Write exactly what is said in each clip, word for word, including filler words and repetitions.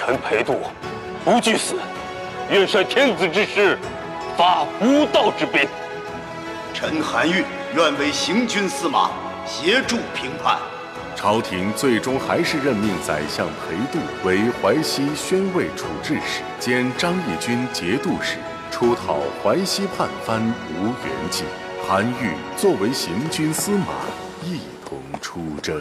臣裴度不惧死，愿率天子之师，发无道之兵。 臣韩愈愿为行军司马，协助平叛。 朝廷最终还是任命宰相裴度为淮西宣慰处置使，兼张义军节度使，出讨淮西叛藩吴元济。韩愈作为行军司马，一同出征。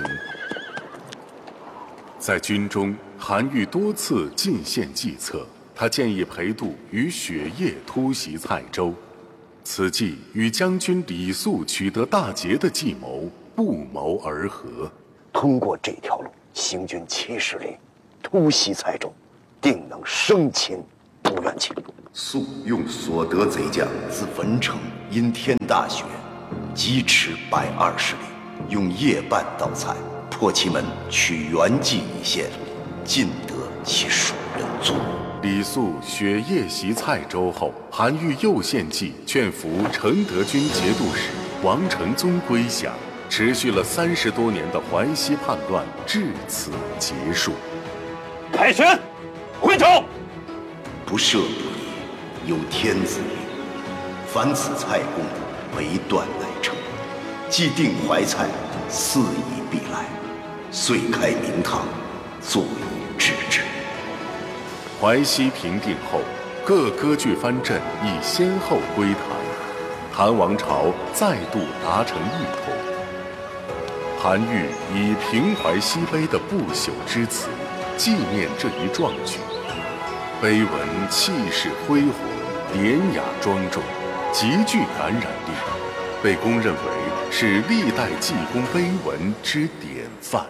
在军中，韩愈多次进献计策，他建议裴度于雪夜突袭蔡州，此计与将军李肃取得大捷的计谋不谋而合。 通过这条路行军七十里，突袭蔡州，定能生擒朱元济。 肃用所得贼将自文城因天大雪，疾驰百二十里，用夜半到蔡，破其门，取元济一线，尽得其属人族。 李肃雪夜袭蔡州后，韩愈又献计劝服承德军节度使王承宗归降。持续了三十多年的淮西叛乱至此结束。 凯旋，回朝。 不赦不义，有天子令，凡此蔡公为断乃成。既定淮蔡，四夷必来，遂开明堂，坐以制之。 淮西平定后，各割据藩镇已先后归唐，唐王朝再度达成一统。韩愈以平淮西碑的不朽之词纪念这一壮举，碑文气势恢宏、典雅庄重，极具感染力，被公认为是历代济公碑文之典范。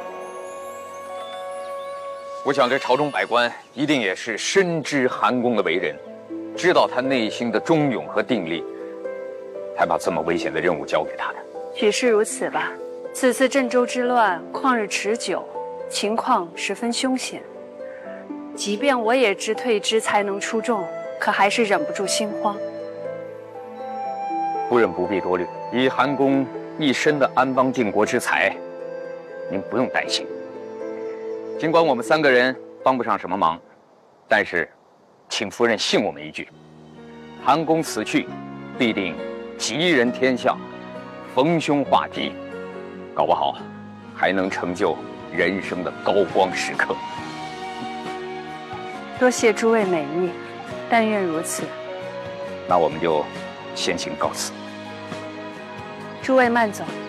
我想这朝中百官一定也是深知韩公的为人，知道他内心的忠勇和定力，才把这么危险的任务交给他的。 许是如此吧。此次郑州之乱旷日持久，情况十分凶险。即便我也知退之才能出众，可还是忍不住心慌。 夫人不必多虑，以韩公一身的安邦定国之才，您不用担心。尽管我们三个人帮不上什么忙，但是，请夫人信我们一句：韩公此去，必定吉人天相，逢凶化吉。搞不好还能成就人生的高光时刻。 多谢诸位美意，但愿如此。 那我们就先行告辞。 诸位慢走。